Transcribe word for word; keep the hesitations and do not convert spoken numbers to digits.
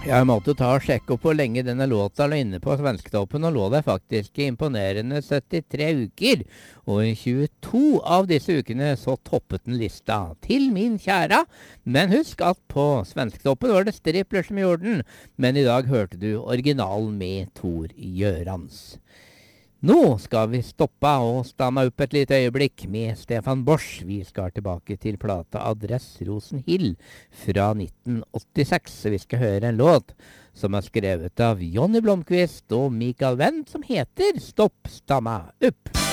Jeg måtte ta og sjekke opp hvor lenge denne låta lå inne på svensktoppen, og lå der faktisk i imponerende syttitre uker. Og i tjueto av disse ukene så toppet den lista til min kjære. Men husk at på svensktoppen var det Strippler som gjorde den, men i dag hørte du originalen med Tor Gjørans. Nå skal vi stoppe og stanne opp et lite øyeblikk med Stefan Bosch. Vi skal tilbake til plata Adress Rosenhill fra nitten åttiseks. Vi skal høre en låt som er skrevet av Johnny Blomqvist og Mikael Wendt, som heter Stopp, stanna opp.